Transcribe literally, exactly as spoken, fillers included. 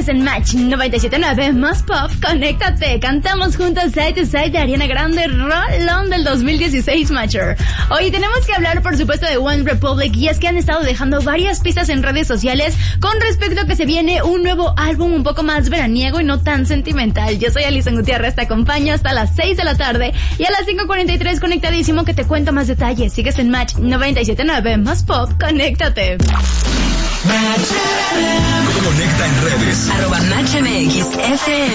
Sigues en Match noventa y siete punto nueve, más pop, conéctate. Cantamos juntos Side to Side de Ariana Grande, rolón del dos mil dieciséis, Matcher. Hoy tenemos que hablar, por supuesto, de One Republic, y es que han estado dejando varias pistas en redes sociales con respecto a que se viene un nuevo álbum un poco más veraniego y no tan sentimental. Yo soy Alison Gutiérrez, te acompaño hasta las seis de la tarde, y a las cinco cuarenta y tres conectadísimo que te cuento más detalles. Sigues en Match noventa y siete punto nueve, más pop, conéctate. Conecta en redes. Arroba Match M X F M.